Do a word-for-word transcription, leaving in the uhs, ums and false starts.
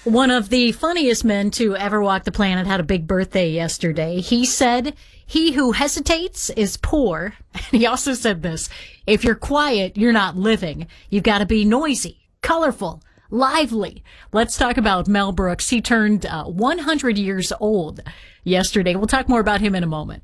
One of the funniest men to ever walk the planet had a big birthday yesterday. He said, "He who hesitates is poor." And he also said this, "If you're quiet, you're not living. You've got to be noisy, colorful, lively." Let's talk about Mel Brooks. He turned uh, one hundred years old yesterday. We'll talk more about him in a moment.